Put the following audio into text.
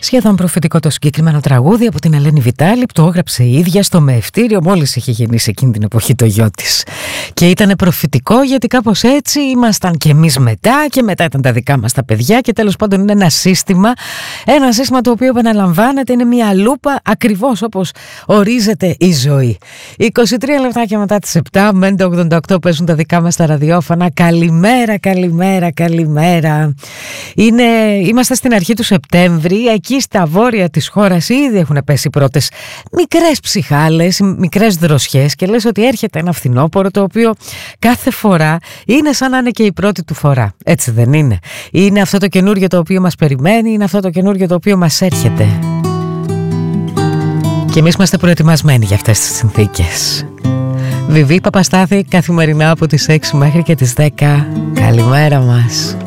Σχεδόν προφητικό το συγκεκριμένο τραγούδι από την Ελένη Βιτάλη, που το έγραψε η ίδια στο μεευτήριο μόλις είχε γεννήσει εκείνη την εποχή το γιο της. Και ήταν προφητικό γιατί κάπως έτσι ήμασταν κι εμείς μετά, και μετά ήταν τα δικά μας τα παιδιά, και τέλος πάντων είναι ένα σύστημα το οποίο επαναλαμβάνεται, είναι μια λούπα ακριβώς όπως ορίζεται η ζωή. 23 λεπτάκια μετά τις 7, μέντε 88, παίζουν τα δικά μας τα ραδιόφωνα. Καλημέρα, καλημέρα, καλημέρα. Είμαστε στην αρχή του Σεπτέμβρη. Εκεί στα βόρεια της χώρας ήδη έχουν πέσει πρώτες μικρές ψυχάλες, μικρές δροσιές, και λες ότι έρχεται ένα φθινόπωρο το οποίο κάθε φορά είναι σαν να είναι και η πρώτη του φορά. Έτσι δεν είναι? Είναι αυτό το καινούριο το οποίο μας περιμένει, είναι αυτό το καινούριο το οποίο μας έρχεται. Και εμείς είμαστε προετοιμασμένοι για αυτές τις συνθήκες. Βιβί Παπαστάθη, καθημερινά από τις 6 μέχρι και τις 10. Καλημέρα μας.